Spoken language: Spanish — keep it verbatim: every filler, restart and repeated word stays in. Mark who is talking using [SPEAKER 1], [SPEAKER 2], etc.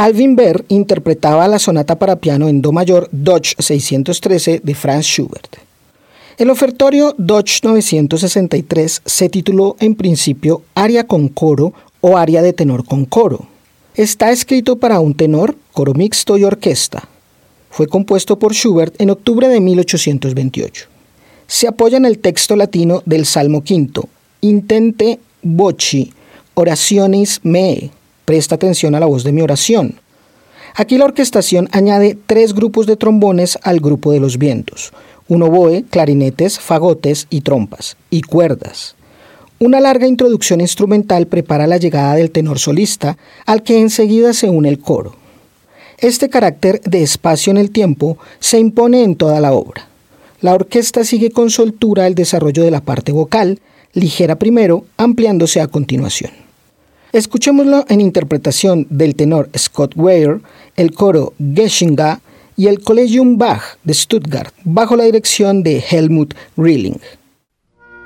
[SPEAKER 1] Alvin Berr interpretaba la sonata para piano en do mayor Dodge seiscientos trece de Franz Schubert. El ofertorio Dodge novecientos sesenta y tres se tituló en principio Aria con coro o Aria de tenor con coro. Está escrito para un tenor, coro mixto y orquesta. Fue compuesto por Schubert en octubre de mil ochocientos veintiocho. Se apoya en el texto latino del Salmo quinto, Intente voci, orationis mea, presta atención a la voz de mi oración. Aquí la orquestación añade tres grupos de trombones al grupo de los vientos, un oboe, clarinetes, fagotes y trompas, y cuerdas. Una larga introducción instrumental prepara la llegada del tenor solista, al que enseguida se une el coro. Este carácter de espacio en el tiempo se impone en toda la obra. La orquesta sigue con soltura el desarrollo de la parte vocal, ligera primero, ampliándose a continuación. Escuchémoslo en interpretación del tenor Scott Weir, el coro Geshinga y el Collegium Bach de Stuttgart, bajo la dirección de Helmut Rilling.